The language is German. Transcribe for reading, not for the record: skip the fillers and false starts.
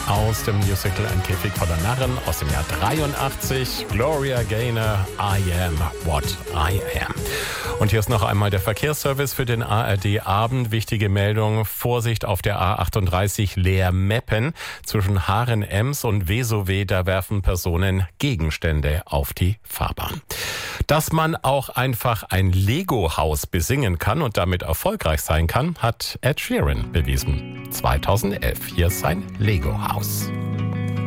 aus dem Musical Ein Käfig voller Narren aus dem Jahr 83. Gloria Gaynor, I am what I am. Und hier ist noch einmal der Verkehrsservice für den ARD-Abend. Wichtige Meldung, Vorsicht auf der A38 Leer-Meppen zwischen Haaren-Ems und Vesowe. Da werfen Personen Gegenstände auf die Fahrbahn. Dass man auch einfach ein Lego-Haus besingen kann und damit erfolgreich sein kann, hat Ed Sheeran bewiesen. 2011. Hier ist sein Lego-Haus.